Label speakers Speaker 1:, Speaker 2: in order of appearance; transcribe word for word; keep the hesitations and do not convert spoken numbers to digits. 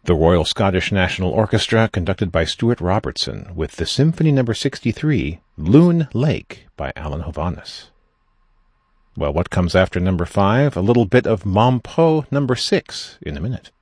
Speaker 1: The Royal Scottish National Orchestra, conducted by Stuart Robertson, with the Symphony Number sixty-three, Loon Lake, by Alan Hovhaness. Well, what comes after number five? A little bit of Mompo number six in a minute.